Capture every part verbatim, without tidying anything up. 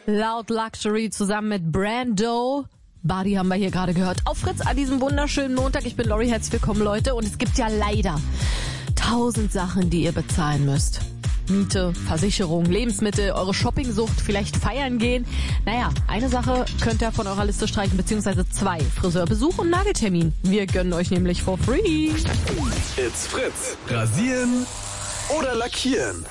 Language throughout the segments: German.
Loud Luxury zusammen mit Brando. Body haben wir hier gerade gehört. Auf Fritz an diesem wunderschönen Montag. Ich bin Lori, herzlich willkommen, Leute. Und es gibt ja leider tausend Sachen, die ihr bezahlen müsst. Miete, Versicherung, Lebensmittel, eure Shoppingsucht, vielleicht feiern gehen. Naja, eine Sache könnt ihr von eurer Liste streichen, beziehungsweise zwei. Friseurbesuch und Nageltermin. Wir gönnen euch nämlich for free. It's Fritz. Rasieren oder lackieren?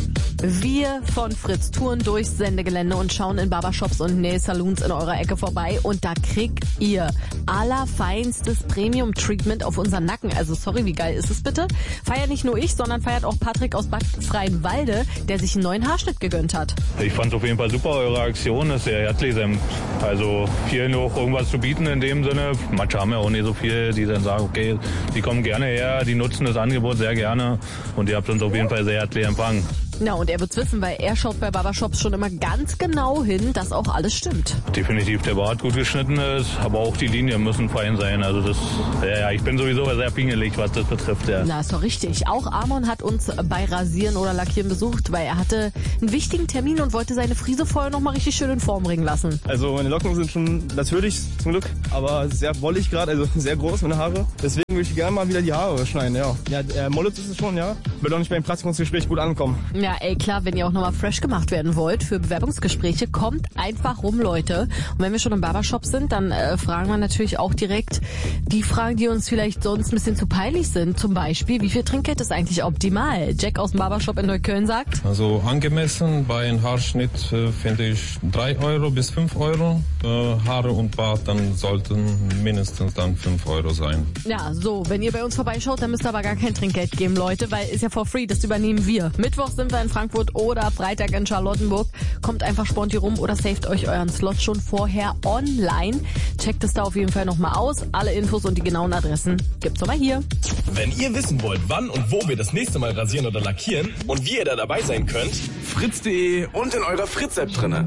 Wir von Fritz touren durchs Sendegelände und schauen in Barbershops und Nail-Saloons in eurer Ecke vorbei. Und da kriegt ihr allerfeinstes Premium-Treatment auf unseren Nacken. Also sorry, wie geil ist es bitte? Feiert nicht nur ich, sondern feiert auch Patrick aus Bad Freienwalde, der sich einen neuen Haarschnitt gegönnt hat. Ich fand auf jeden Fall super, eure Aktion ist sehr herzlich. Also vielen auch irgendwas zu bieten in dem Sinne. Manche haben ja auch nicht so viel, die dann sagen, okay, die kommen gerne her, die nutzen das Angebot sehr gerne. Und ihr habt uns auf jeden Fall sehr herzlich empfangen. Ja, und er wird's wissen, weil er schaut bei Barbershops schon immer ganz genau hin, dass auch alles stimmt. Definitiv, der Bart gut geschnitten ist, aber auch die Linien müssen fein sein. Also das, ja, ja, ich bin sowieso sehr pingelig, was das betrifft. Ja. Na, ist doch richtig. Auch Amon hat uns bei Rasieren oder Lackieren besucht, weil er hatte einen wichtigen Termin und wollte seine Frise vorher noch mal richtig schön in Form bringen lassen. Also meine Locken sind schon natürlich zum Glück, aber sehr wollig gerade, also sehr groß, meine Haare. Deswegen würde ich gerne mal wieder die Haare schneiden, ja. Ja, äh, Mollet ist es schon, ja. Wird auch nicht beim Praktikumsgespräch gut ankommen. Ja, ey, klar, wenn ihr auch nochmal fresh gemacht werden wollt für Bewerbungsgespräche, kommt einfach rum, Leute. Und wenn wir schon im Barbershop sind, dann äh, fragen wir natürlich auch direkt die Fragen, die uns vielleicht sonst ein bisschen zu peinlich sind. Zum Beispiel, wie viel Trinkgeld ist eigentlich optimal? Jack aus dem Barbershop in Neukölln sagt: Also angemessen bei einem Haarschnitt äh, finde ich drei Euro bis fünf Euro. Äh, Haare und Bart dann sollten mindestens dann fünf Euro sein. Ja, so, wenn ihr bei uns vorbeischaut, dann müsst ihr aber gar kein Trinkgeld geben, Leute, weil ist ja for free, das übernehmen wir. Mittwoch sind wir in Frankfurt oder Freitag in Charlottenburg. Kommt einfach sponti rum oder saved euch euren Slot schon vorher online. Checkt es da auf jeden Fall nochmal aus. Alle Infos und die genauen Adressen gibt's nochmal hier. Wenn ihr wissen wollt, wann und wo wir das nächste Mal rasieren oder lackieren und wie ihr da dabei sein könnt, fritz punkt de und in eurer Fritz-App drinne.